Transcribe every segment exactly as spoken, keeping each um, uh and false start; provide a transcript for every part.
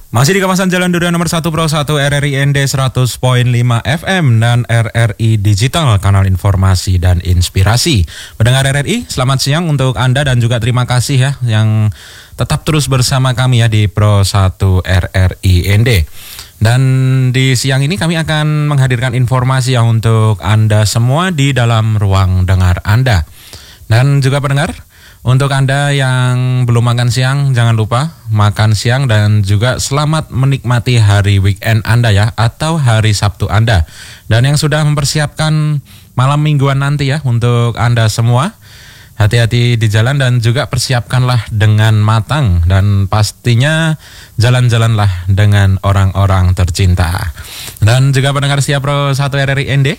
Masih di kawasan Jalan Durian nomor satu Pro satu R R I N D seratus koma lima F M dan R R I Digital, kanal informasi dan inspirasi. Pendengar R R I, selamat siang untuk Anda dan juga terima kasih ya yang tetap terus bersama kami ya di Pro satu R R I N D. Dan di siang ini kami akan menghadirkan informasi yang untuk Anda semua di dalam ruang dengar Anda. Dan juga pendengar, untuk Anda yang belum makan siang, jangan lupa makan siang dan juga selamat menikmati hari weekend Anda ya, atau hari Sabtu Anda. Dan yang sudah mempersiapkan malam mingguan nanti ya untuk Anda semua, hati-hati di jalan dan juga persiapkanlah dengan matang dan pastinya jalan-jalanlah dengan orang-orang tercinta. Dan juga pendengar setia Pro satu R R I N D,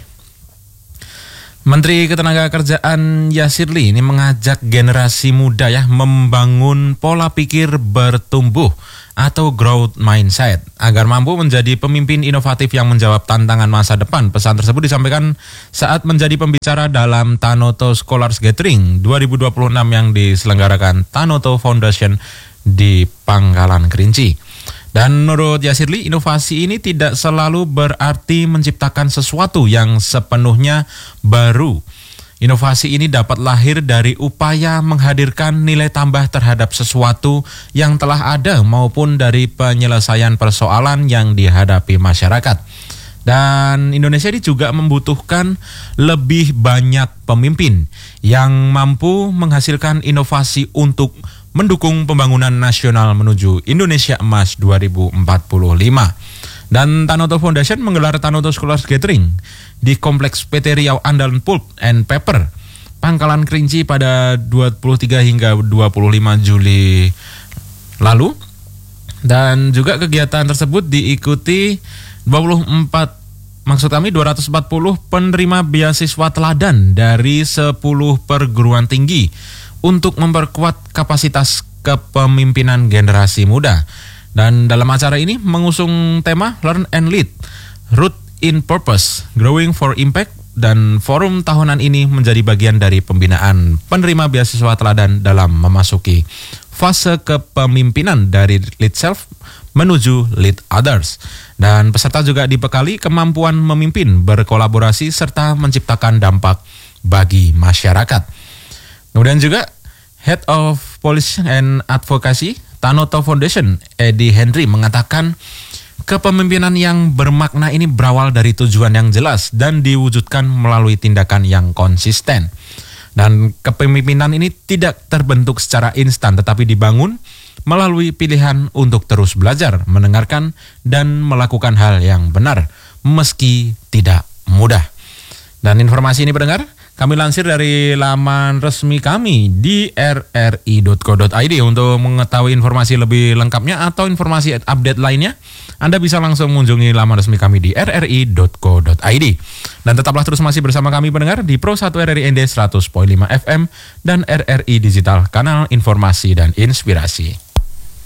Menteri Ketenagakerjaan Yasirli ini mengajak generasi muda ya membangun pola pikir bertumbuh atau growth mindset agar mampu menjadi pemimpin inovatif yang menjawab tantangan masa depan. Pesan tersebut disampaikan saat menjadi pembicara dalam Tanoto Scholars Gathering dua ribu dua puluh enam yang diselenggarakan Tanoto Foundation di Pangkalan Kerinci. Dan menurut Yasirli, inovasi ini tidak selalu berarti menciptakan sesuatu yang sepenuhnya baru. Inovasi ini dapat lahir dari upaya menghadirkan nilai tambah terhadap sesuatu yang telah ada maupun dari penyelesaian persoalan yang dihadapi masyarakat. Dan Indonesia ini juga membutuhkan lebih banyak pemimpin yang mampu menghasilkan inovasi untuk mendukung pembangunan nasional menuju Indonesia Emas dua ribu empat puluh lima. Dan Tanoto Foundation menggelar Tanoto Scholars Gathering di Kompleks P T Riau Andalan Pulp and Paper, Pangkalan Kerinci pada dua puluh tiga hingga dua puluh lima Juli lalu. Dan juga kegiatan tersebut diikuti dua puluh empat Maksud kami dua ratus empat puluh penerima beasiswa teladan dari sepuluh perguruan tinggi untuk memperkuat kapasitas kepemimpinan generasi muda. Dan dalam acara ini mengusung tema Learn and Lead, Root in Purpose, Growing for Impact, dan forum tahunan ini menjadi bagian dari pembinaan penerima beasiswa teladan dalam memasuki fase kepemimpinan dari lead self menuju lead others. Dan peserta juga dibekali kemampuan memimpin, berkolaborasi, serta menciptakan dampak bagi masyarakat. Kemudian juga Head of Policy and Advocacy Tanoto Foundation, Eddie Henry, mengatakan kepemimpinan yang bermakna ini berawal dari tujuan yang jelas dan diwujudkan melalui tindakan yang konsisten. Dan kepemimpinan ini tidak terbentuk secara instan tetapi dibangun melalui pilihan untuk terus belajar, mendengarkan, dan melakukan hal yang benar meski tidak mudah. Dan informasi ini pendengar, kami lansir dari laman resmi kami di r r i dot co dot i d. Untuk mengetahui informasi lebih lengkapnya atau informasi update lainnya, Anda bisa langsung mengunjungi laman resmi kami di r r i dot co dot i d. Dan tetaplah terus masih bersama kami pendengar di Pro satu R R I N D seratus koma lima F M dan R R I Digital, kanal informasi dan inspirasi.